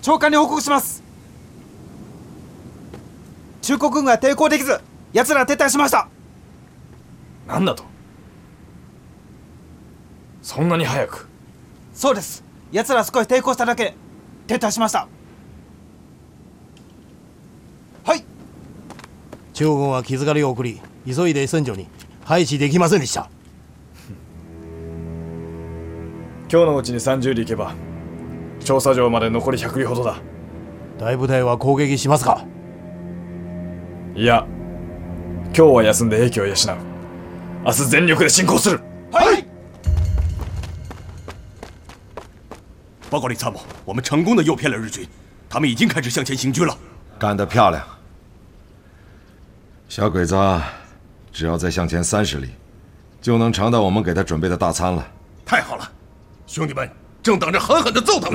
長官に報告します。中国軍が抵抗できず、奴らは撤退しました。 なんだと？そんなに早く？ そうです。奴らは少し抵抗しただけで撤退しました。はい。 中軍は気づかれを送り、急いで戦場に配置できませんでした。 今日のうちに30里行けば調査場まで残り100里ほどだ。 大部隊は攻撃しますか？ いや、今日は休んで兵器を養う。明日全力で進行する。 はい。 报告李参谋，我们成功的诱骗了日军，他们已经开始向前行军了。 干得漂亮，小鬼子，只要再向前30里，就能尝到我们给他准备的大餐了。 太好了，兄弟们正等着狠狠地揍他们。